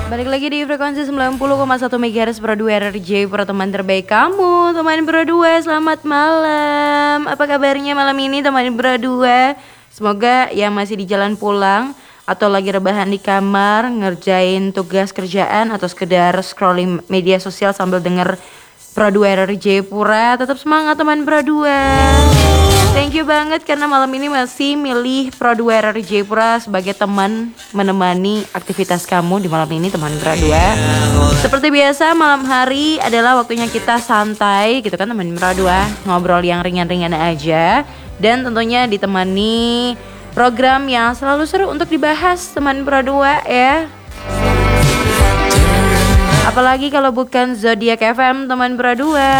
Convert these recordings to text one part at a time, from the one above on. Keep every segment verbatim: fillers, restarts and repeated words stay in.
Balik lagi di frekuensi sembilan puluh koma satu megahertz Pro dua R R J, Pro teman terbaik kamu. Teman Pro dua, selamat malam. Apa kabarnya malam ini teman Pro dua? Semoga yang masih di jalan pulang atau lagi rebahan di kamar, ngerjain tugas kerjaan atau sekedar scrolling media sosial sambil denger Pro dua R R J Pura, tetap semangat teman Pro dua. Thank you banget karena malam ini masih milih Pro dua R R J Pura sebagai teman menemani aktivitas kamu di malam ini teman Pro dua. Seperti biasa malam hari adalah waktunya kita santai gitu kan teman Pro dua, ngobrol yang ringan-ringan aja dan tentunya ditemani program yang selalu seru untuk dibahas teman Pro dua ya. Apalagi kalau bukan Zodiak F M teman Pro dua.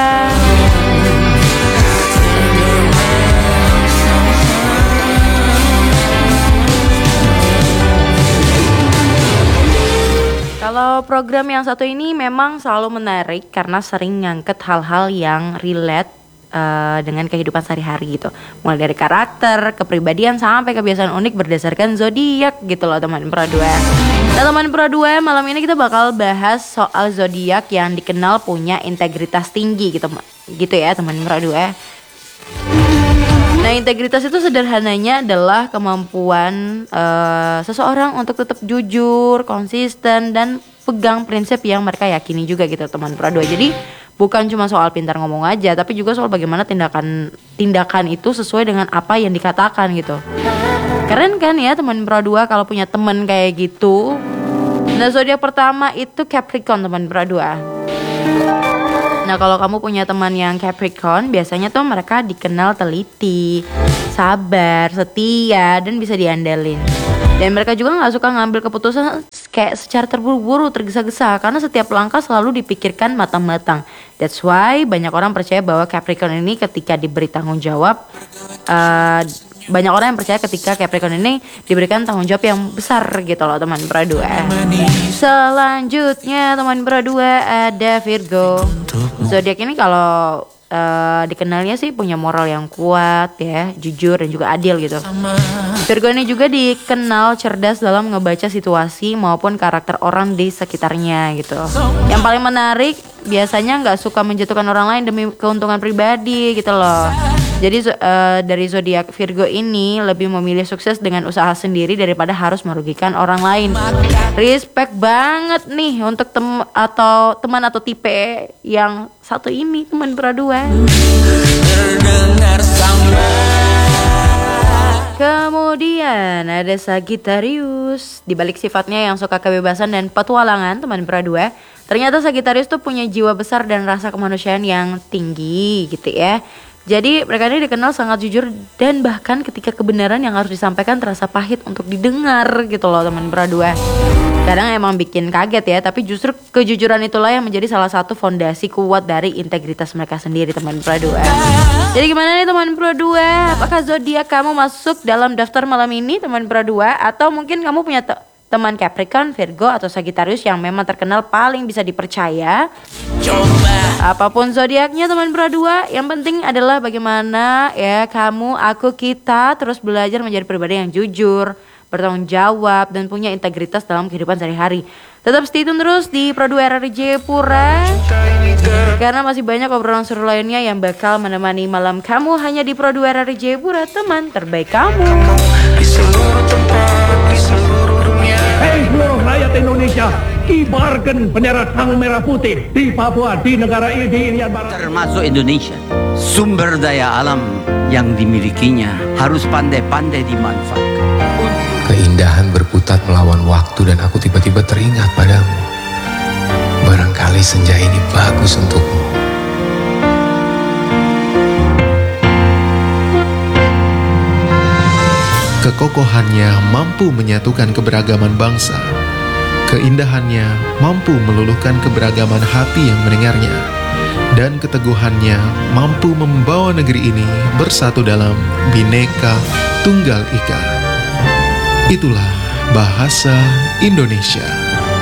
Kalau program yang satu ini memang selalu menarik karena sering ngangket hal-hal yang relate uh, dengan kehidupan sehari-hari gitu. Mulai dari karakter, kepribadian sampai kebiasaan unik berdasarkan zodiak gitu loh teman Pro dua. Nah teman Pro dua, malam ini kita bakal bahas soal zodiak yang dikenal punya integritas tinggi gitu, gitu ya teman Pro dua. Nah integritas itu sederhananya adalah kemampuan uh, seseorang untuk tetap jujur, konsisten dan pegang prinsip yang mereka yakini juga gitu teman Pro dua. Jadi bukan cuma soal pintar ngomong aja, tapi juga soal bagaimana tindakan tindakan itu sesuai dengan apa yang dikatakan gitu. Keren kan ya teman Pro dua kalau punya teman kayak gitu. Nah zodiak pertama itu Capricorn teman Pro dua. Nah kalau kamu punya teman yang Capricorn, biasanya tuh mereka dikenal teliti, sabar, setia, dan bisa diandalin. Dan mereka juga gak suka ngambil keputusan kayak secara terburu-buru, tergesa-gesa, karena setiap langkah selalu dipikirkan matang-matang. That's why banyak orang percaya bahwa Capricorn ini ketika diberi tanggung jawab, uh, banyak orang yang percaya ketika Capricorn ini diberikan tanggung jawab yang besar gitu loh teman Pro dua. Selanjutnya teman Pro dua ada Virgo. Zodiak ini kalau uh, dikenalnya sih punya moral yang kuat ya, jujur dan juga adil gitu. Virgo ini juga dikenal cerdas dalam ngebaca situasi maupun karakter orang di sekitarnya gitu. Yang paling menarik biasanya nggak suka menjatuhkan orang lain demi keuntungan pribadi gitu loh. Jadi uh, dari zodiak Virgo ini lebih memilih sukses dengan usaha sendiri daripada harus merugikan orang lain. Respect banget nih untuk tem atau teman atau tipe yang satu ini teman Pro dua. Kemudian ada Sagittarius. Di balik sifatnya yang suka kebebasan dan petualangan teman Pro dua, ternyata Sagittarius tuh punya jiwa besar dan rasa kemanusiaan yang tinggi gitu ya. Jadi mereka ini dikenal sangat jujur dan bahkan ketika kebenaran yang harus disampaikan terasa pahit untuk didengar gitu loh teman Pro dua. Kadang emang bikin kaget ya, tapi justru kejujuran itulah yang menjadi salah satu fondasi kuat dari integritas mereka sendiri teman Pro dua. Jadi gimana nih teman Pro dua? Apakah zodiak kamu masuk dalam daftar malam ini teman Pro dua? Atau mungkin kamu punya te- teman Capricorn, Virgo atau Sagittarius yang memang terkenal paling bisa dipercaya? Coba. Apapun zodiaknya teman Pro dua, yang penting adalah bagaimana ya kamu, aku, kita terus belajar menjadi pribadi yang jujur, bertanggung jawab dan punya integritas dalam kehidupan sehari-hari. Tetap stay tune terus di Pro dua R R J Pura karena masih banyak obrolan seru lainnya yang bakal menemani malam kamu hanya di Pro dua R R J Pura, teman terbaik kamu. Hei seluruh rakyat Indonesia, kibarkan bendera sang merah putih di Papua, di negara ini, di Irian Barat. Termasuk Indonesia, sumber daya alam yang dimilikinya harus pandai-pandai dimanfaatkan. Keindahan berputar melawan waktu dan aku tiba-tiba teringat padamu. Barangkali senja ini bagus untukmu. Kekokohannya mampu menyatukan keberagaman bangsa. Keindahannya mampu meluluhkan keberagaman hati yang mendengarnya. Dan keteguhannya mampu membawa negeri ini bersatu dalam Bhinneka Tunggal Ika. Itulah bahasa Indonesia.